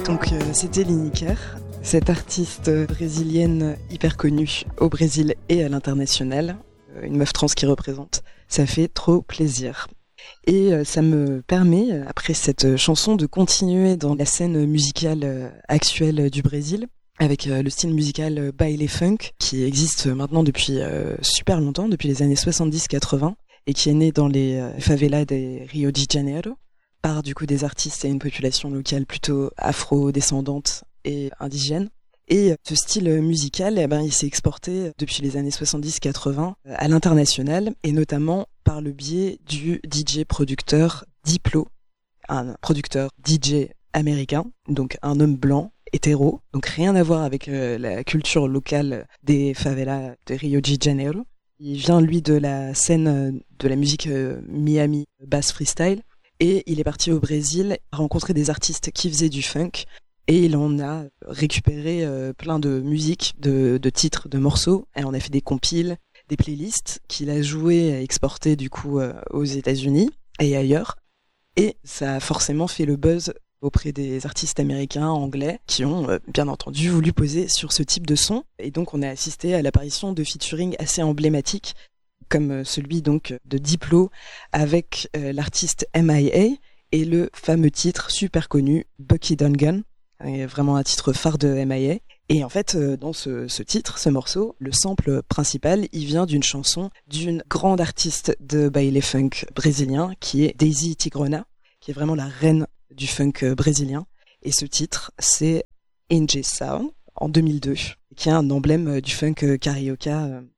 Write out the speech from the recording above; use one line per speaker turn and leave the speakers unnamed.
Donc c'était Lineker, cette artiste brésilienne hyper connue au Brésil et à l'international, une meuf trans qui représente. Ça fait trop plaisir. Et ça me permet, après cette chanson, de continuer dans la scène musicale actuelle du Brésil, avec le style musical baile funk, qui existe maintenant depuis super longtemps, depuis les années 70-80, et qui est né dans les favelas des Rio de Janeiro, par du coup des artistes et une population locale plutôt afro-descendante et indigène. Et ce style musical, il s'est exporté depuis les années 70-80 à l'international, et notamment par le biais du DJ producteur Diplo, un producteur DJ américain, donc un homme blanc, hétéro, donc rien à voir avec la culture locale des favelas de Rio de Janeiro. Il vient, lui, de la scène de la musique Miami bass freestyle, et il est parti au Brésil rencontrer des artistes qui faisaient du funk, et il en a récupéré plein de musiques, de titres, de morceaux, et on a fait des compiles, des playlists qu'il a joué et exporté du coup aux États-Unis et ailleurs, et ça a forcément fait le buzz auprès des artistes américains, anglais, qui ont bien entendu voulu poser sur ce type de son, et donc on a assisté à l'apparition de featuring assez emblématiques, comme celui donc de Diplo avec l'artiste MIA, et le fameux titre super connu Bucky Dungan, vraiment un titre phare de MIA. Et en fait, dans ce titre, ce morceau, le sample principal, il vient d'une chanson d'une grande artiste de baile funk brésilien, qui est Daisy Tigrona, qui est vraiment la reine du funk brésilien. Et ce titre, c'est Injeção, en 2002, qui est un emblème du funk carioca